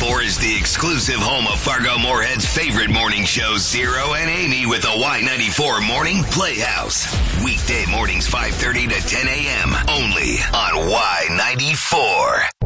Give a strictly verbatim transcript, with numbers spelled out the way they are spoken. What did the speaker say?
ninety-four is the exclusive home of Fargo Moorhead's favorite morning show, Zero and Amy, with the Y ninety-four Morning Playhouse. Weekday mornings five thirty to ten a.m. only on Y ninety-four.